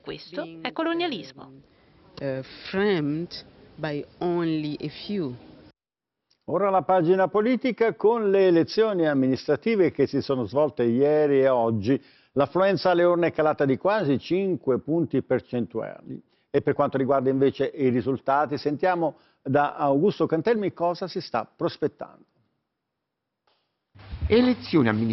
questo è colonialismo. Framed by only a few. Ora la pagina politica con le elezioni amministrative che si sono svolte ieri e oggi. L'affluenza alle urne è calata di quasi 5 punti percentuali. E per quanto riguarda invece i risultati, sentiamo da Augusto Cantelmi cosa si sta prospettando. Elezioni amministrative